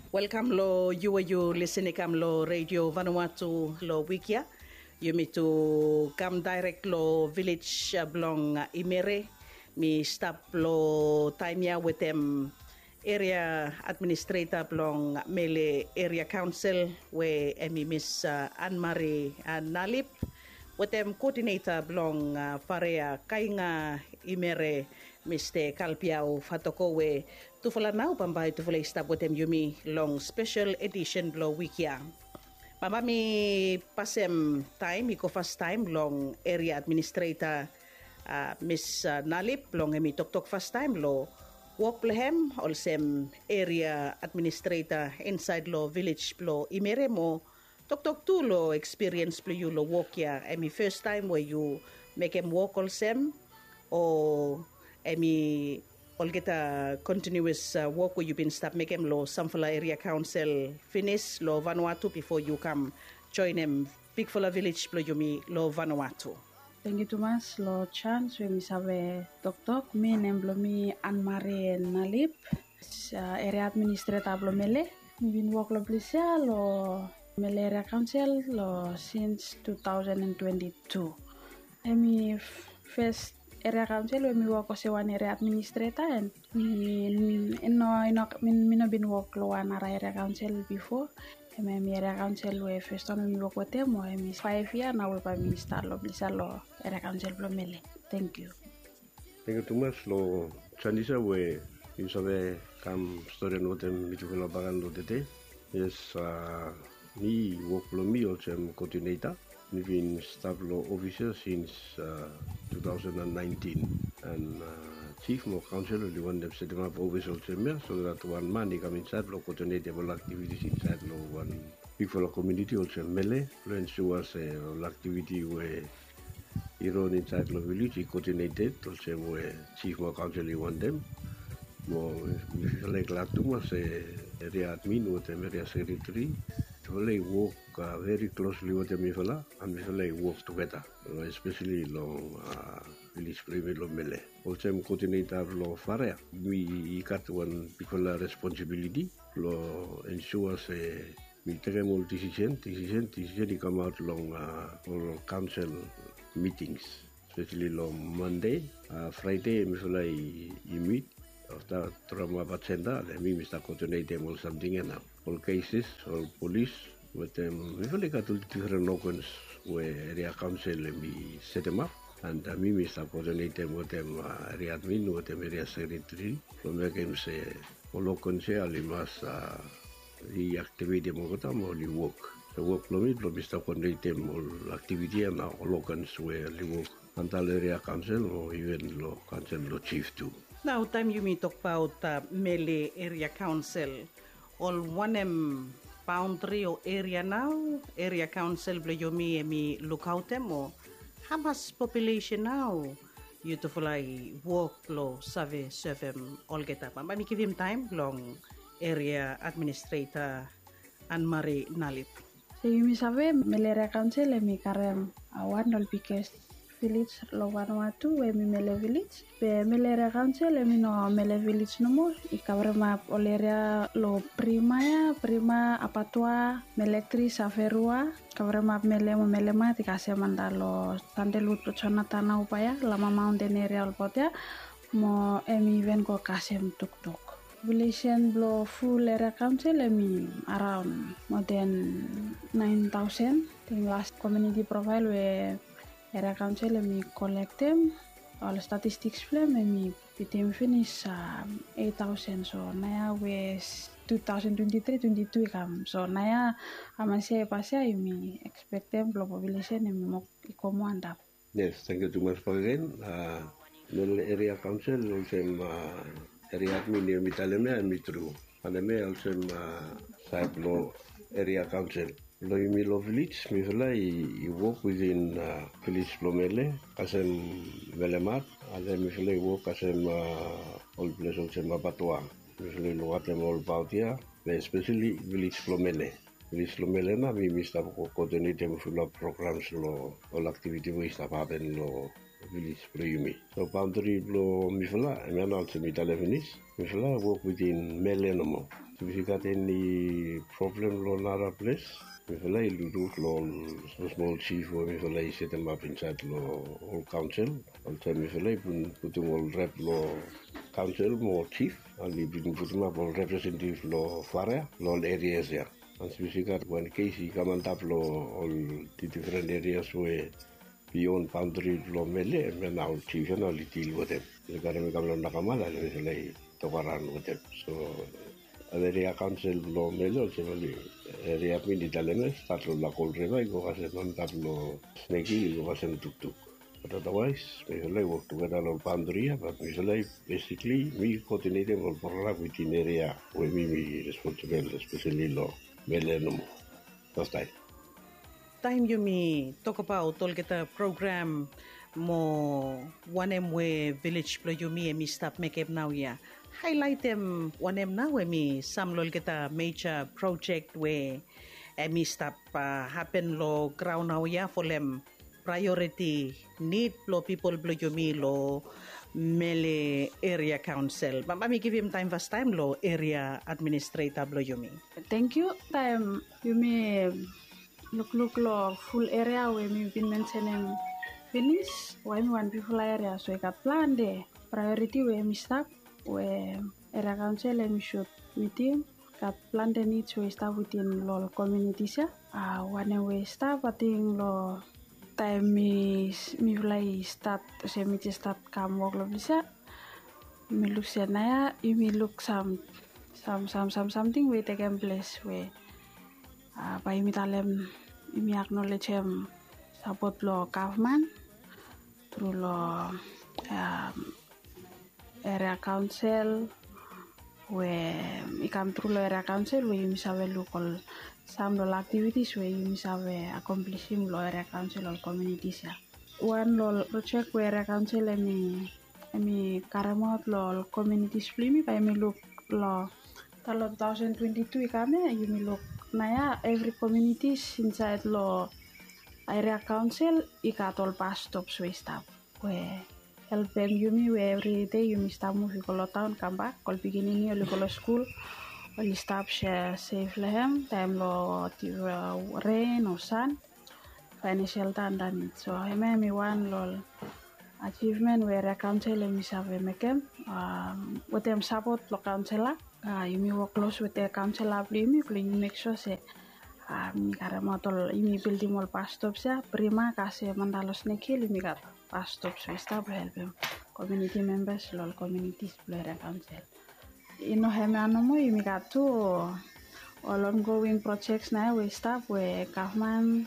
Welcome lo you listening kam lo Radio Vanuatu lo Wikia. You me to come direct lo village belong Imere. Me stop lo time ya with them area administrator belong Mele area council where me Miss Anne-Marie Nalip. With them coordinator belong Farea Kainga Imere Mr. Kalpiao Fatokowe Tufala now Bambai Tufala stop with them Yumi long special edition blow wikia. Bamba mi pasem time, iko first time long area administrator Miss Nalip long mi tok first time lo walk plehem olsem area administrator inside lo village lo imere mo tok tu lo experience plo you lo walk ya emi first time where you make him walk olsem or emi all get a continuous work where you've been stop make him lo Samfala area council finish lo Vanuatu before you come join him big Fula village plo yumi lo Vanuatu. Thank you too much lo chance we misabe tok mi nemblo mi Anne-Marie Nalip area administrator blo mele mi bin work lo plisa lo mele area council lo since 2022. Emi first area council we mi work as one area administrator and no been work lo one area council before. Mi area council we first time mi work with them or mi 5 years now we mi start lo blisa lo area council lo mele. Thank you. Thank you too much lo Chandisa we you sabe kam story no tem mi tu lo bagan lo tete. Yes me work lo mi also coordinator. We've been staff law officer since 2019 and chief more council the one that set them up office also so that one man come inside law coordinatable activities inside law one big for the community also mele ensure activity where you run inside law village coordinated also where chief more council you want them more like too much area admin with them area secretary we work very closely with them and we work together, especially long village private lo mele. Also, coordinator lo Farea. We got one particular responsibility lo ensure we take all decision come out long council meetings, especially long Monday, Friday we meet. After trauma patenda, we must coordinate them all something now. All cases, all police, with them, we really got different locals where area council and we set them up. And we must coordinate them with them area admin, with them area secretary. So make them say, all locals say, ali mas reactivate them all the time, only work. The work lo must coordinate them all activity and all locals where they work. Antal area council or even lo council lo chief too. Now, time you talk about Mele area council, all one boundary or area now, area council bloyomi emi look out them or how much population now? You to fly work lo save serve all get up. But me give him time long area administrator Anne-Marie Nalip. So you misabe Mele area council emi karem awan dol biggest village lo Vanuatu we mi mele village be mele area council mi no mele village no mo ikabre map oleria lo prima apatua melectri saferua kabre map mele ma tikase mandalo tante lut chona tana upaya lama mountain area alpotia mo emi ven ko kasem tuk village blow full area council emi around more than 9,000 the last community profile we area council mi collect them all statistics flame mi pitim finish 8,000 so naya wes 2023-22 kam so naya amasya pasya mi expect them population mi mo ikomo andap. Yes, thank you too much for again. Area council also area admin mi taleme mi true. And me also side lo area council. Lo Milo village, mi I work within village Plomele, kasem Velemat, and then mi work kasem all places kasem Apatua. Mi lo atem all Bautia, especially village Plomele. Village Plomele na mi stop coordinate mo programs lo all activity we stop happen lo village Ployumi. So boundary Plo Mifala, and then also Mitalevinis. Mifala work within Melenamo. So if you got any problem lo nara place, Mifala you do lo small chief or Mifala set them up inside lo whole council. Also Mifala putting all rep lo council more chief, and we been putting up all representative lo Faria, lo areas here. And so we got one case he come on top lo all the different areas where beyond boundary lo mele, and now chief and all deal with them. The government come on Nakamala and Mifala talk around with them. So area council lo melo chevali area mini taleme start lo la col reba go hacer non tablo sneki go hacer tuk but otherwise we will work together lo boundary but we will basically we coordinate all program within area where we responsible especially lo melo first time you me talk about all get a program mo one we village plo you me stop make up now ya highlight them one now when me some lol get a major project where me stop happen lo ground now ya for them priority need lo people blow you me lo mele area council but me give him time first time lo area administrator blow you me. Thank you. Time you me look lo full area where me been mentioning finish why me one people area so I got plan de priority where me stop where area council and should meeting got plan the needs we start within local communities when we start I think lo time me mulai start start come work lo bisa me look senaya me look something we take place we by me talem me acknowledge him support lo government through lo area council where we come through the area council where you have local some local activities where you have accomplishing lo area council or communities one lo project where area council me karamot lo communities plimi by me look lo 2022 kami you me look naya every communities inside lo area council ikatol pass stops we stop where help them you me where every day you me stop move ko town come back call beginning you ko school or stop share safe lehem time lo rain or sun financial dan so me one lol achievement where council me save mekem with them support lo council you me work close with the council me make sure say mi karamotol imi building all pass stops prima kasi mandalos nekil imi kat pass stops we stop help them community members lol communities player council ino heme anomo imi kat to all ongoing projects na we stop we government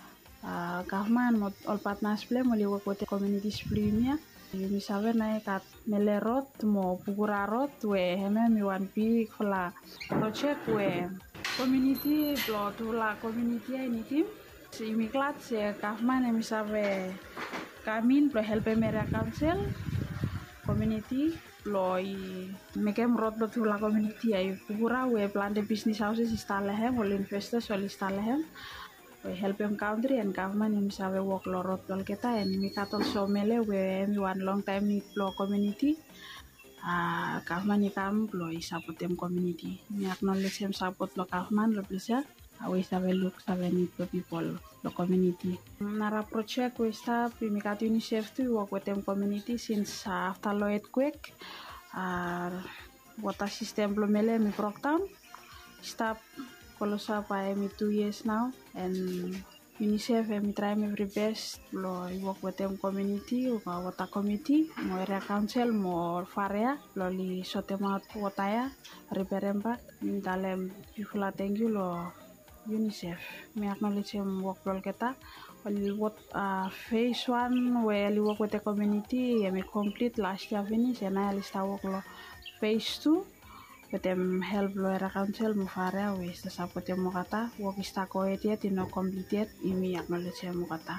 all partners play mo liwak with the communities play imi save na kat melerot mo pugurarot we heme mi 1P kola project we community blood la community ini tim si miklat se kahman emi save kamin pro help area council community loi mekem rot lo la community ay pura we plan the business houses installe hem or investors or installe hem we help em country and government emi save work lo rot lol kita and mi katol so mele we emi one long time ni lo community government ikam lo support them community me acknowledge them support lo government lo bisa we save look save need to people lo community nara project we start me kat UNICEF to work with them community since after lo earthquake water system lo mele me broke down stop kolosa by me 2 years now and UNICEF me try my very best lo work with them community water committee mo area council mo faria lo li sotema wataya repairemba mi dalem people thank you lo UNICEF me acknowledge him work lo kita what phase 1 we li work with the community me complete last year finish and I start work lo phase 2 with them help lo area council mo faria we support mo kata work sta ko etiet no completed imi acknowledge mo kata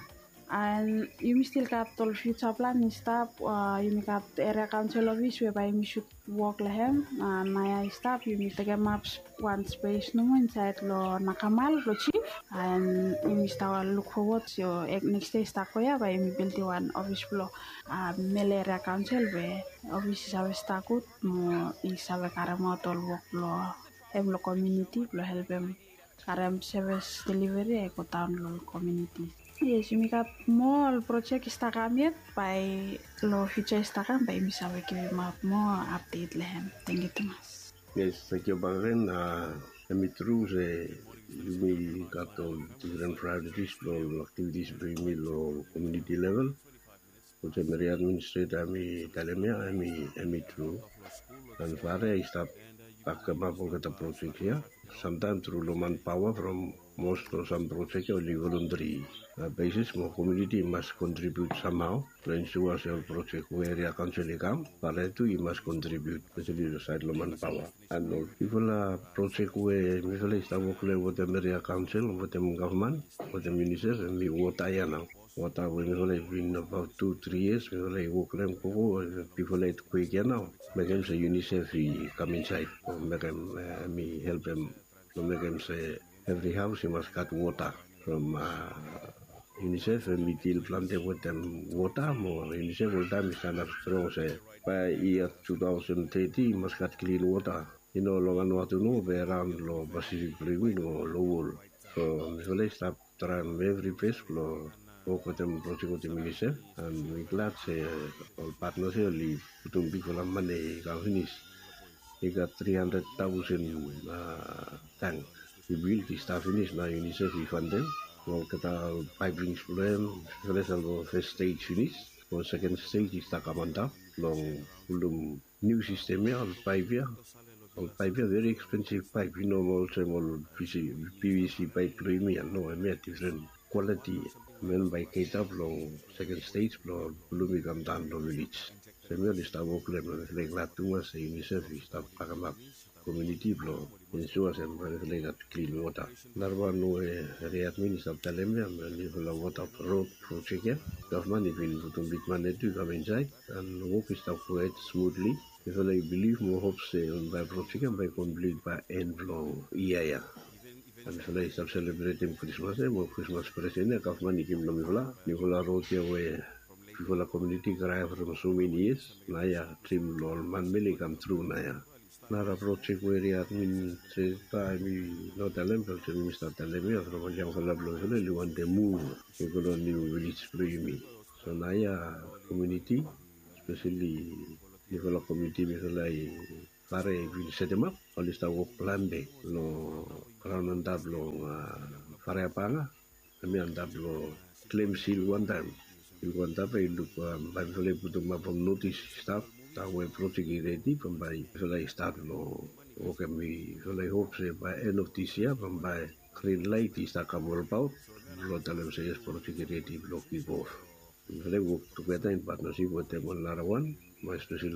And you still got the future plan and stuff. You got area council office whereby you should work lehem. Naya stuff. You take a maps one space no inside lo nakamal lo chief. And you start look forward to next day stakoya by you build one office floor. Mele area council where office is have stakut mo is have karamotol work lo lo community lo help them karam service delivery ko town lo community. Yes, you make up more project Instagram by lo future Instagram by misawi give more update lehem. Thank you too much. Yes, thank you, Bangren. Me true say we got all different priorities for activities bring me low community level. Which I'm very administrator, me talemia, me true. And fare I start back up with the project here. Sometimes through low manpower from most of some projects only voluntary basis. More community must contribute somehow to ensure our project where area council come. But you must contribute, especially the side low manpower. And all people project where we start working with the area council, with the government, with the ministers, and we water now. Water when we have been about 2-3 years, we will work them people like quick now. Make them say UNICEF come inside, or make them me help them. So make them say every house you must cut water from UNICEF and we deal planted with them water more. UNICEF all time stand up strong say by year 2030 you must cut clean water. You know long what to know be around low Pacific Freeway or low. So we start trying every place for work with them project with the UNICEF and we glad say all partners here leave to people money can finish. They got 300,000 tanks. We built the staff finish now UNICEF we fund them. We'll get our piping problem. Let's go first stage finish. For second stage is Takamanda. Long new system here, all pipe here. All pipe here very expensive pipe. You know also all PVC pipe premium. No, I mean different quality. Men by K-Tap long second stage long Blumi come down to village. Semi start work them like that too much UNICEF we start pack them up. Community blow ensure some like that clean water. Narwa no readmin of Talemia and level water road project here. Government if in to big man to come inside and work stuff quite smoothly. If I believe more hopes by project and by complete by end long year. And if I start celebrating Christmas or Christmas present, government give them Nicola road here where people community cry from so many years. Naya trim lol man really come through Naya. Nara project where I mean say time not a lamp to Mr. Talemia from a young collaboration you want to move you go on new village me. So Naya community, especially Nicola community like Fare will set them up, all this work plan day, no around and double Fare Panga, I mean double claim seal one time. You want to look by the put them up on notice stuff. That way project is ready from by I start no okay me so I hope say by end of this year from by green light is that come about lot of them say yes project is ready block it off. They work together in partnership with them on another one, my special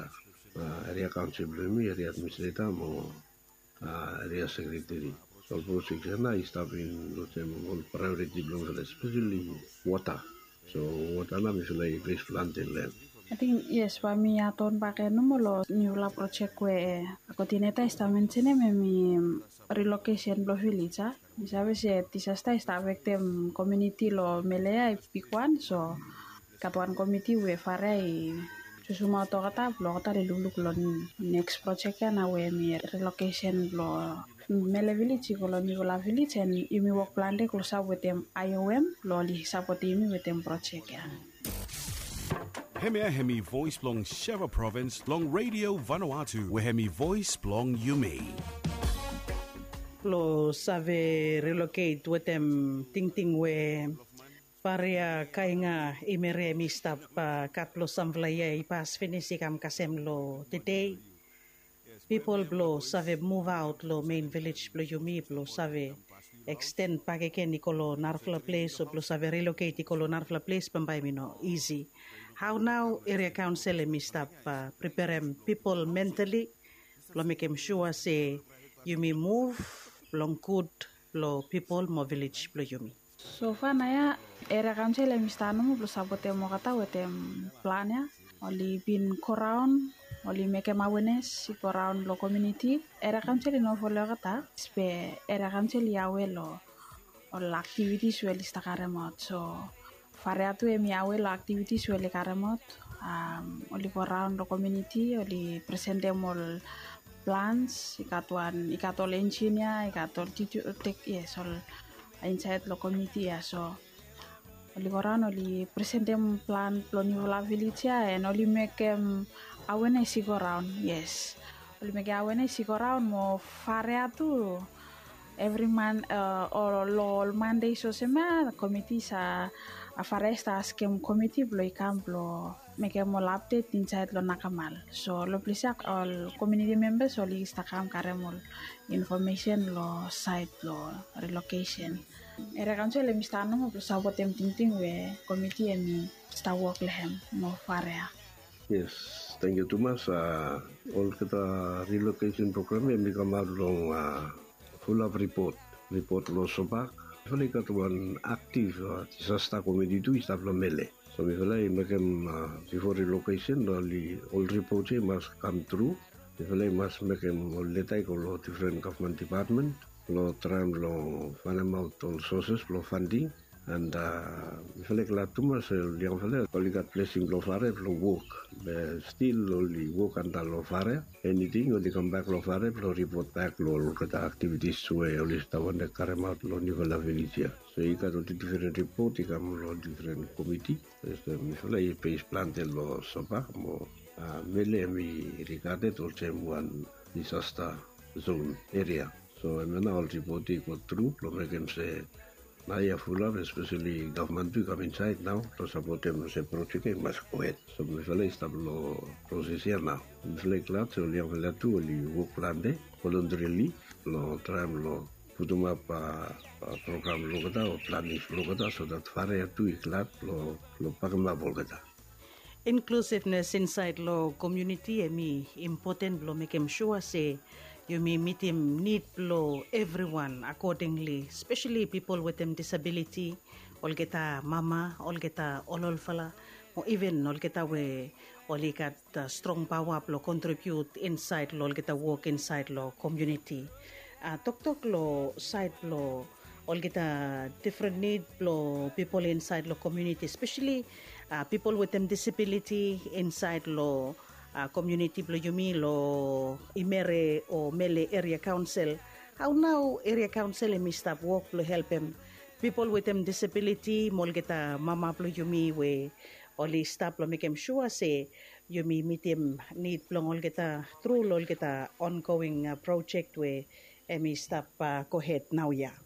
area council area administrator or area secretary. So project is stopping all priority belongs especially water. So water now is like place planting land. I think yes, pa mi aton pakai numolo niula project kue ako tineta estamen sini mi relocation lo village ah. Misabe se tisasta esta victim community lo melea pikwan so katuan committee we farai susuma to kata lo kata luluk lo next project na we mi relocation lo mele village ko lo niula village and imi work plan de ko sa with them IOM lo li support imi with them project ya. Hemi voice blong Sheva province long radio Vanuatu we hemi voice blong Yumi. Lo save relocate with them ting we paria kainga imere mistap kaplo samvlaya ipas finisi kam kasem lo today. People blow save move out lo main village blow Yumi blow save extend pageken ikolo narfla place blow save relocate ikolo narfla place pambay mino easy. How now area council mistap prepare people mentally lo make them sure say Yumi move long good lo people mo village blow Yumi. So far naya area council emi stanu plus sabote mo kata wetem plan ya oli bin koraun oli meke awareness koraun lo community area council no follow kata spe area council yawe lo all activities well istakaremot so farea tu emi yawe lo activities well karemot oli koraun lo community oli presentable plans ikatol engineer ikatol tek yes all inside lo community ya so oli koran oli presentem plan ploniola village ya and oli make awareness around yes oli make awareness around mo farea tu every month all Monday so sema committee sa foresta scheme committee blo ikam blo make mo update inside lo nakamal so lo plisak all community members oli istakam karemol information lo site lo relocation area council emi stanu mo sabot ting we committee emi sta work lehem mo farea. Yes, thank you Thomas. All kita relocation program emi kamar long full of report lo sobak. Fale katuan aktif disaster committee tu istap lo mele. So we fale makem before relocation all reports must come through. We fale must makem all letai ko lo different government department. Lo tram lo fanamount all sources lo funding and fele kala tumas yang fele kolikat blessing lo fare lo work still only work until lo fare anything or they come back lo fare lo report back lo kata activities way only tawan de karemat lo nivel village so ika to different report ikam lo different committee este mi fele base plan de lo sopa mo mele mi regarded or one disaster zone area. So I'm now reporting go through. Lo makem se naya full of, especially government to come inside now to support them se project mas coet. So me fele establo process here now. Me fele klat so liang fele tu li work plan de voluntarily lo tram lo putuma pa program lo kata o planning lo kata so that fare tu iklat lo pagma bol kata. Inclusiveness inside lo community emi important lo makem sure say you may meet him need blow everyone accordingly, especially people with disability, all geta mama, all geta all fala, or even all geta we all get strong power blow contribute inside lo all geta work inside lo community. Tok lo side lo all geta different need blow people inside lo community, especially people with disability inside lo community blo yumi lo Imere or Mele area council. How now area council emi stop work blo help them people with disability molgeta mama blo yumi we only stop lo make them sure say yumi meet him need blo olgeta through olgeta ongoing project we emi stop go ahead now ya.